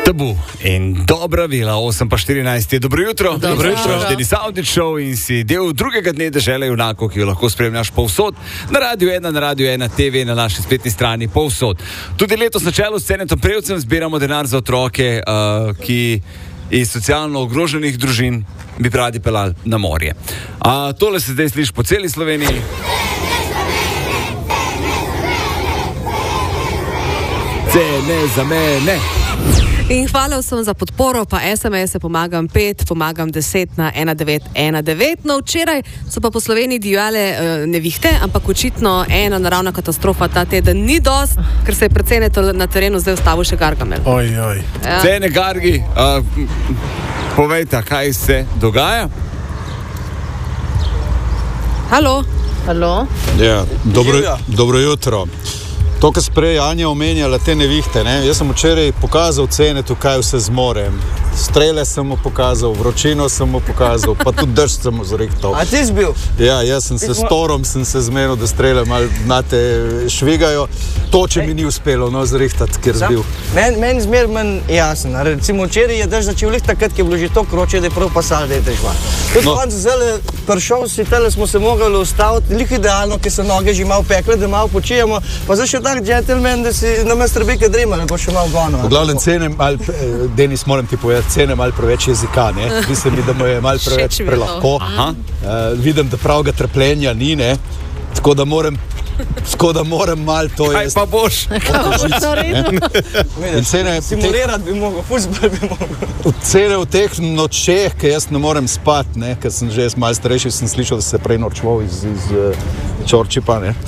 Tabu in dobra vila, 8:14 je dobro jutro. Dobro jutro. Denis Avdić Show in si del drugega dne dežele junakov, ki jo lahko spremljaš povsod, na Radio 1, na Radio 1 TV, na naši spletni strani povsod. Tudi letos na čelu s Cenetom Prevcem zbiramo denar za otroke, ki iz socialno ogroženih družin bi radi pelali na morje. Tole se zdaj sliši po celi Sloveniji. Cene za mene. In hvala vsem za podporo, pa SMS-e pomagam 5, pomagam 10 na 1919. No, včeraj so pa po Sloveniji divjale nevihte, ampak očitno ena naravna katastrofa ta teden ni dost, ker se je predvsej na terenu zdaj ustavil še Gargamel. Ja. Cene Gargi, povejte, kaj se dogaja? Halo? Ja, dobro jutro. To, kar sprej Anja omenjala, te nevihte, ne? Jaz sem včeraj pokazal cene tu, kaj vse zmorem. Strele sem mu pokazal, vročino sem mu pokazal, pa tudi drž sem mu zrihtal. A ti si bil? Ja, jaz sem se s Torom zmenil, da strele malo švigajo. Toče mi ni uspelo, zrihtati, kjer bil. Meni zmer manj jasen. Recimo včeraj je drž začel lih takrat, ki je bilo že to kroče, da je prav pasal, da je težva. Tudi konc zdaj prišel si, tele smo se mogli ustaviti, lih idealno, ki so noge že malo pekle, da malo počijemo, pa zdaj še tak džentelmen, da si namesto rebeke drima, ne bo še malo gono. V glavnem cene malo, Denis, moram ti povedati, cene malo preveč jezika, ne? Mislim mi, da mu je malo preveč prelahko. Vidim, da pravega trpljenja ni, ne? Tako da moram malo to jaz. Kaj pa boš? Simulirati bi mogel, fuzbol bi mogel. Cene v teh nočeh, ker jaz ne morem spati, ne? Ker sem že jaz malo starejši, sem slišal, da se prej norčval iz Čorčipa, ne?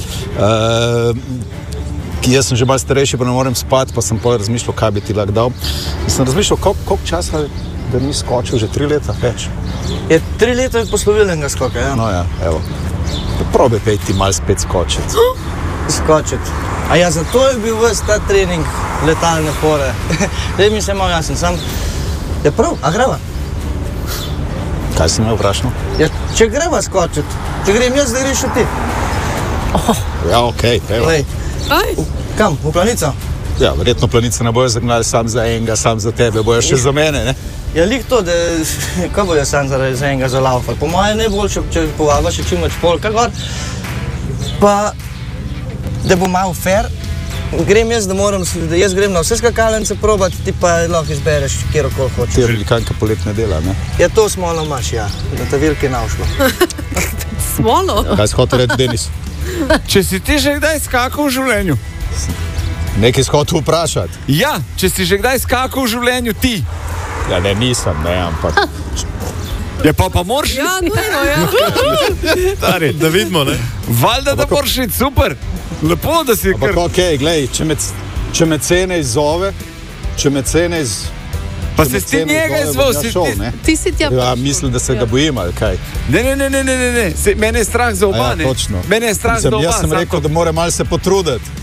Jaz sem že malo starejši, pa ne morem spati, pa sem razmišljal, kaj bi ti lahko dal. In sem razmišljal, koliko časa, da ni skočil, že 3 leta več. Je 3 leta poslovilnega skoka, ja? No ja, evo. Probaj pejti malo spet skočiti. Skočiti. A ja, zato je bil ves ta trening letalne fore. Zdaj mi se malo jasen, sam je prav, a greva? Kaj si me vprašal? Ja, če greva skočiti, če grem jaz, da greš ti. Ja, okej, evo. Kam? V planico? Ja, verjetno planice ne bojo zagnali sam za enega, sam za tebe, bojo še za mene, ne? Ja, lih to, da kaj bojo sam za enega za laufal. Po moje najboljše, če povabaš še čim več polka gor, pa da bo malo fair, grem jaz, da jaz grem na vse skakalence probati, ti pa lahko izbereš, kjerokoli hočeš. Ti velikanka poletne dela, ne? Ja, to smolo imaš, ja, da te vilke naušlo. Smolo? Kaj si hotel reči, Denis? Če si ti že kdaj skakal v življenju? Nekaj si hotel vprašati? Ja, če si že kdaj skakal v življenju ti? Ja, ne, nisem, ne, ampak... Ja, pa moraš? Ja, nujno, ja. Tari, da vidimo, ne? Valjda, da moraš iti, super. Lepo, da si kar... Ampak okej, glej, če me cene izzove, Pa se s tem njega izval, ti si tja ja, mislim, da se ga bojim, ali kaj? Ne, mene je strah za oba, ne? Ja, točno. Mene je strah za oba. Jaz sem rekel, da mora malo se potruditi.